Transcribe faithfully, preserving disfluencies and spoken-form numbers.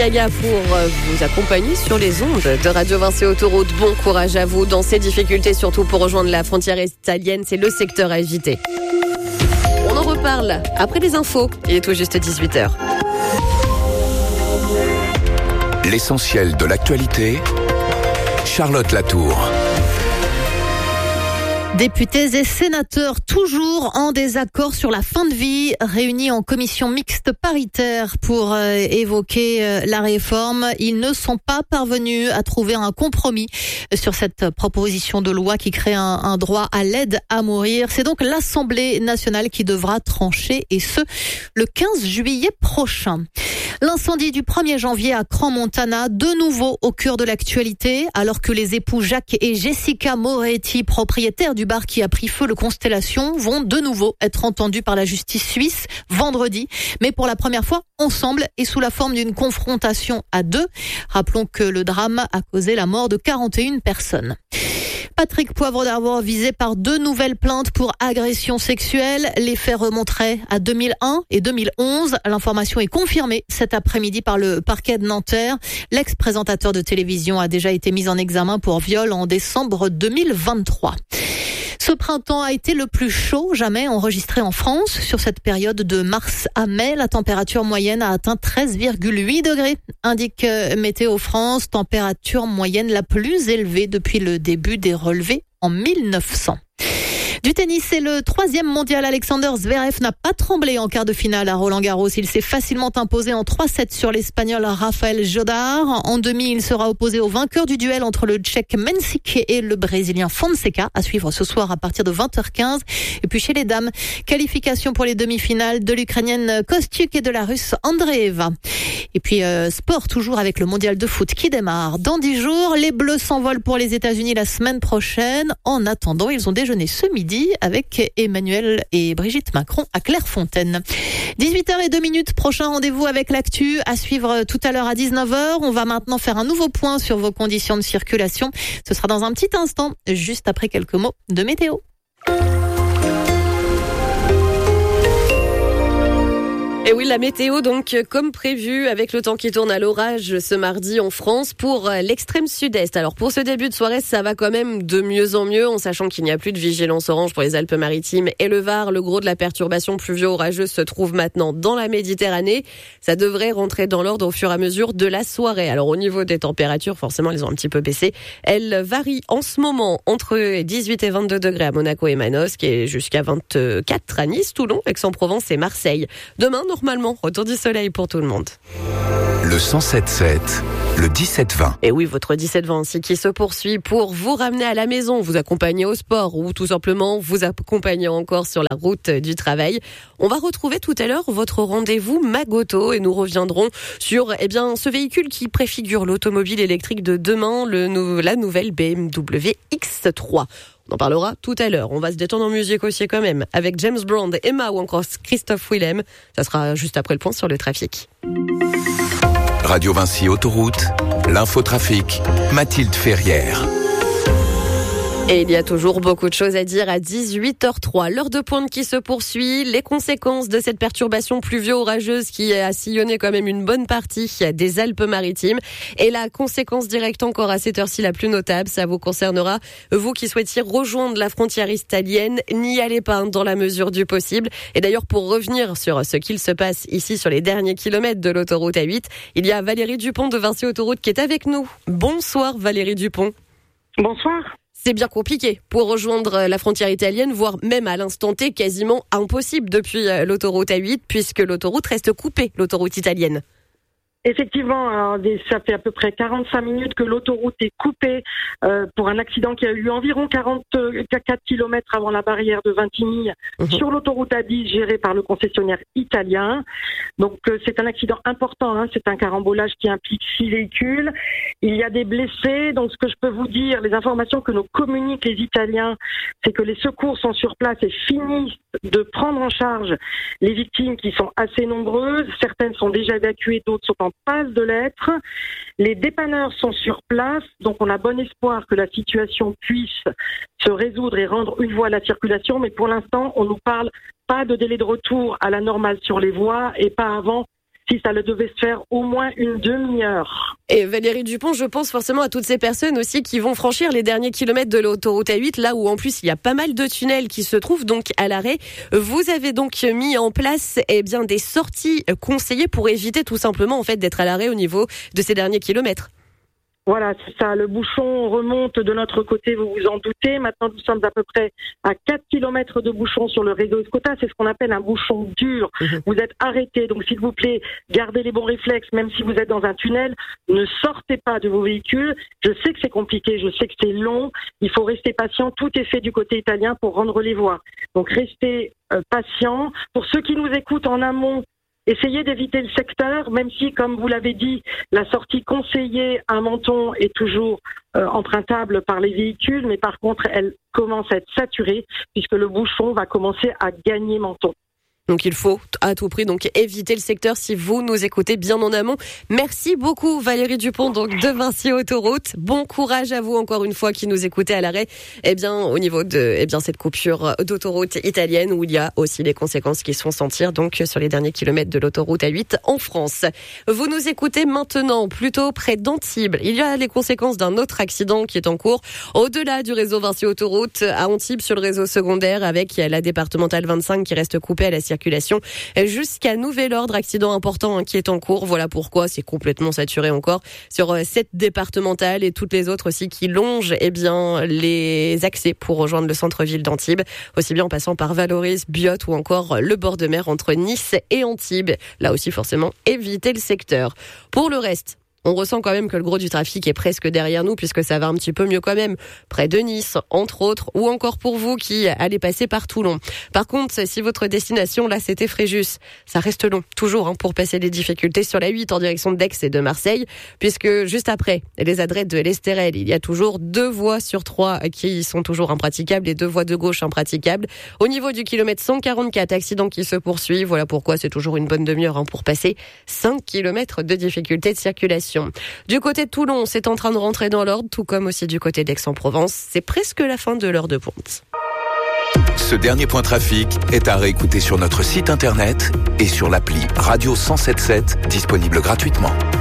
Gaga pour vous accompagner sur les ondes de Radio Vinci Autoroute. Bon courage à vous dans ces difficultés, surtout pour rejoindre la frontière italienne. C'est le secteur à éviter. On en reparle après les infos. Il est tout juste dix-huit heures. L'essentiel de l'actualité, Charlotte Latour. Députés et sénateurs toujours en désaccord sur la fin de vie, réunis en commission mixte paritaire pour euh, évoquer euh, la réforme. Ils ne sont pas parvenus à trouver un compromis sur cette proposition de loi qui crée un, un droit à l'aide à mourir. C'est donc l'Assemblée nationale qui devra trancher, et ce, le quinze juillet prochain. L'incendie du premier janvier à Crans-Montana, de nouveau au cœur de l'actualité, alors que les époux Jacques et Jessica Moretti, propriétaires du bar qui a pris feu, le Constellation, vont de nouveau être entendus par la justice suisse vendredi, mais pour la première fois ensemble et sous la forme d'une confrontation à deux. Rappelons que le drame a causé la mort de quarante et une personnes. Patrick Poivre d'Arvor visé par deux nouvelles plaintes pour agression sexuelle. Les faits remonteraient à deux mille un et deux mille onze. L'information est confirmée cet après-midi par le parquet de Nanterre. L'ex-présentateur de télévision a déjà été mis en examen pour viol en décembre deux mille vingt-trois. Ce printemps a été le plus chaud jamais enregistré en France. Sur cette période de mars à mai, la température moyenne a atteint treize virgule huit degrés, indique Météo France, température moyenne la plus élevée depuis le début des relevés en mille neuf cents. Du tennis, c'est le troisième mondial. Alexander Zverev n'a pas tremblé en quart de finale à Roland-Garros. Il s'est facilement imposé en trois sept sur l'Espagnol Rafael Jodar. En demi, il sera opposé au vainqueur du duel entre le Tchèque Mensik et le Brésilien Fonseca, à suivre ce soir à partir de vingt heures quinze. Et puis chez les dames, qualification pour les demi-finales de l'Ukrainienne Kostyuk et de la Russe Andreeva. Et puis euh, sport toujours avec le mondial de foot qui démarre dans dix jours. Les Bleus s'envolent pour les États-Unis la semaine prochaine. En attendant, ils ont déjeuné ce midi avec Emmanuel et Brigitte Macron à Clairefontaine. dix-huit heures zéro deux, prochain rendez-vous avec l'actu à suivre tout à l'heure à dix-neuf heures. On va maintenant faire un nouveau point sur vos conditions de circulation. Ce sera dans un petit instant, juste après quelques mots de météo. Et oui, la météo, donc, comme prévu, avec le temps qui tourne à l'orage ce mardi en France pour l'extrême sud-est. Alors, pour ce début de soirée, ça va quand même de mieux en mieux, en sachant qu'il n'y a plus de vigilance orange pour les Alpes-Maritimes et le Var. Le gros de la perturbation pluvio-orageuse se trouve maintenant dans la Méditerranée. Ça devrait rentrer dans l'ordre au fur et à mesure de la soirée. Alors, au niveau des températures, forcément, elles ont un petit peu baissé. Elles varient en ce moment entre dix-huit et vingt-deux degrés à Monaco et Manosque et jusqu'à vingt-quatre à Nice, Toulon, Aix-en-Provence et Marseille. Demain, normalement, retour du soleil pour tout le monde. Le cent sept sept, le dix-sept vingt. Et oui, votre dix-sept vingt aussi qui se poursuit pour vous ramener à la maison, vous accompagner au sport ou tout simplement vous accompagner encore sur la route du travail. On va retrouver tout à l'heure votre rendez-vous Magoto et nous reviendrons sur eh bien, ce véhicule qui préfigure l'automobile électrique de demain, le, la nouvelle B M W X trois. On en parlera tout à l'heure. On va se détendre en musique aussi quand même avec James Brown, Emma ou encore Christophe Willem. Ça sera juste après le point sur le trafic. Radio Vinci Autoroute, l'infotrafic, Mathilde Ferrière. Et il y a toujours beaucoup de choses à dire à dix-huit heures trois. L'heure de pointe qui se poursuit, les conséquences de cette perturbation pluvio-orageuse qui a sillonné quand même une bonne partie des Alpes-Maritimes. Et la conséquence directe encore à cette heure-ci la plus notable, ça vous concernera, vous qui souhaitiez rejoindre la frontière italienne, n'y allez pas dans la mesure du possible. Et d'ailleurs, pour revenir sur ce qu'il se passe ici sur les derniers kilomètres de l'autoroute A huit, il y a Valérie Dupont de Vinci Autoroute qui est avec nous. Bonsoir Valérie Dupont. Bonsoir. C'est bien compliqué pour rejoindre la frontière italienne, voire même à l'instant T, quasiment impossible depuis l'autoroute A huit, puisque l'autoroute reste coupée, l'autoroute italienne. Effectivement, alors, ça fait à peu près quarante-cinq minutes que l'autoroute est coupée euh, pour un accident qui a eu environ quarante-quatre kilomètres avant la barrière de Vintimille mmh. sur l'autoroute A dix gérée par le concessionnaire italien. Donc euh, c'est un accident important, hein, c'est un carambolage qui implique six véhicules. Il y a des blessés, donc ce que je peux vous dire, les informations que nous communiquent les Italiens, c'est que les secours sont sur place et finissent de prendre en charge les victimes qui sont assez nombreuses. Certaines sont déjà évacuées, d'autres sont en passe de l'être. Les dépanneurs sont sur place, donc on a bon espoir que la situation puisse se résoudre et rendre une voie à la circulation, mais pour l'instant, on nous parle pas de délai de retour à la normale sur les voies et pas avant si ça le devait se faire au moins une demi-heure. Et Valérie Dupont, je pense forcément à toutes ces personnes aussi qui vont franchir les derniers kilomètres de l'autoroute A huit, là où en plus il y a pas mal de tunnels qui se trouvent donc à l'arrêt. Vous avez donc mis en place eh bien des sorties conseillées pour éviter tout simplement en fait d'être à l'arrêt au niveau de ces derniers kilomètres. Voilà, c'est ça. Le bouchon remonte de notre côté, vous vous en doutez. Maintenant, nous sommes à peu près à quatre kilomètres de bouchon sur le réseau Escota. C'est ce qu'on appelle un bouchon dur. Mmh. Vous êtes arrêtés. Donc, s'il vous plaît, gardez les bons réflexes. Même si vous êtes dans un tunnel, ne sortez pas de vos véhicules. Je sais que c'est compliqué. Je sais que c'est long. Il faut rester patient. Tout est fait du côté italien pour rendre les voies. Donc, restez euh, patient. Pour ceux qui nous écoutent en amont, essayez d'éviter le secteur, même si, comme vous l'avez dit, la sortie conseillée à Menton est toujours euh, empruntable par les véhicules, mais par contre, elle commence à être saturée puisque le bouchon va commencer à gagner Menton. Donc il faut à tout prix donc éviter le secteur si vous nous écoutez bien en amont. Merci beaucoup Valérie Dupont donc de Vinci Autoroute. Bon courage à vous encore une fois qui nous écoutez à l'arrêt. Eh bien au niveau de eh bien cette coupure d'autoroute italienne où il y a aussi les conséquences qui se font sentir donc sur les derniers kilomètres de l'autoroute A huit en France. Vous nous écoutez maintenant plutôt près d'Antibes. Il y a les conséquences d'un autre accident qui est en cours au-delà du réseau Vinci Autoroute à Antibes sur le réseau secondaire avec la départementale vingt-cinq qui reste coupée à la circulation jusqu'à nouvel ordre. Accident important hein, qui est en cours. Voilà pourquoi c'est complètement saturé encore sur euh, cette départementale et toutes les autres aussi qui longent eh bien, les accès pour rejoindre le centre-ville d'Antibes, aussi bien en passant par Valoris, Biot ou encore le bord de mer entre Nice et Antibes. Là aussi forcément éviter le secteur. Pour le reste, on ressent quand même que le gros du trafic est presque derrière nous puisque ça va un petit peu mieux quand même. Près de Nice, entre autres, ou encore pour vous qui allez passer par Toulon. Par contre, si votre destination, là, c'était Fréjus, ça reste long, toujours, hein, pour passer les difficultés sur la huit en direction d'Aix et de Marseille, puisque juste après les adresses de l'Estérel, il y a toujours deux voies sur trois qui sont toujours impraticables et deux voies de gauche impraticables. Au niveau du kilomètre cent quarante-quatre, accident qui se poursuit. Voilà pourquoi c'est toujours une bonne demi-heure hein, pour passer cinq kilomètres de difficultés de circulation. Du côté de Toulon, c'est en train de rentrer dans l'ordre, tout comme aussi du côté d'Aix-en-Provence. C'est presque la fin de l'heure de pointe. Ce dernier point trafic est à réécouter sur notre site internet et sur l'appli Radio cent soixante-dix-sept, disponible gratuitement.